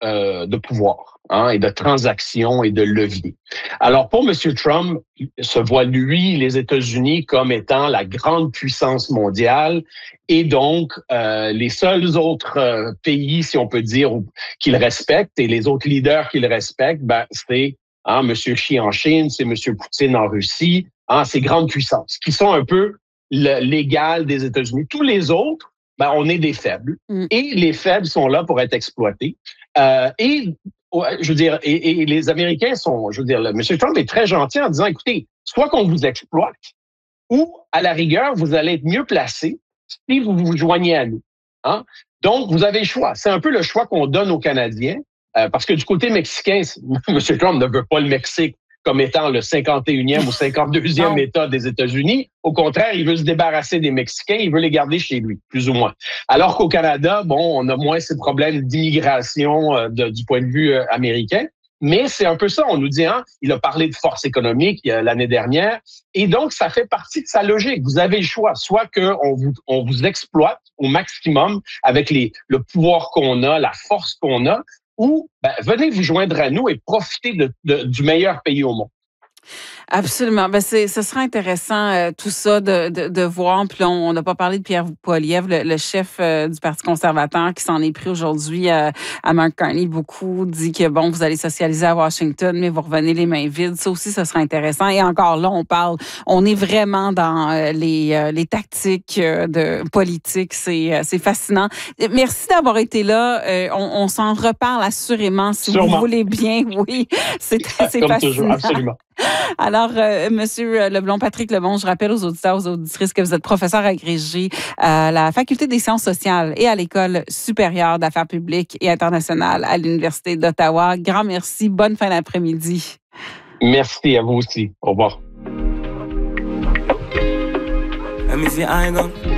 de pouvoir, et de transactions et de levier. Alors, pour M. Trump, se voit, lui, les États-Unis comme étant la grande puissance mondiale et donc les seuls autres pays, si on peut dire, qu'il respecte et les autres leaders qu'il respecte, c'est M. Xi en Chine, c'est M. Poutine en Russie, ces grandes puissances qui sont un peu l'égal des États-Unis. Tous les autres, on est des faibles. Et les faibles sont là pour être exploités. Et les Américains M. Trump est très gentil en disant, écoutez, soit qu'on vous exploite, ou à la rigueur, vous allez être mieux placé si vous vous joignez à nous. Donc, vous avez le choix. C'est un peu le choix qu'on donne aux Canadiens, parce que du côté mexicain, M. Trump ne veut pas le Mexique comme étant le 51e ou 52e État des États-Unis. Au contraire, il veut se débarrasser des Mexicains, il veut les garder chez lui, plus ou moins. Alors qu'au Canada, on a moins ces problèmes d'immigration du point de vue américain. Mais c'est un peu ça, on nous dit, il a parlé de force économique l'année dernière, et donc ça fait partie de sa logique. Vous avez le choix, soit qu'on vous exploite au maximum avec le pouvoir qu'on a, la force qu'on a, ou venez vous joindre à nous et profiter du meilleur pays au monde. Absolument. Ce sera intéressant tout ça de voir. Puis là, on n'a pas parlé de Pierre Poilievre, le chef du Parti conservateur qui s'en est pris aujourd'hui à Mark Carney. Beaucoup dit que vous allez socialiser à Washington, mais vous revenez les mains vides. Ça aussi, ça sera intéressant. Et encore là, on est vraiment dans les tactiques de politique. C'est fascinant. Merci d'avoir été là. On s'en reparle assurément si vous voulez bien. Oui, c'est fascinant. Toujours, absolument. Alors, Monsieur Leblond, Patrick Lebon, je rappelle aux auditeurs, aux auditrices que vous êtes professeur agrégé à la Faculté des sciences sociales et à l'École supérieure d'affaires publiques et internationales à l'Université d'Ottawa. Grand merci. Bonne fin d'après-midi. Merci à vous aussi. Au revoir.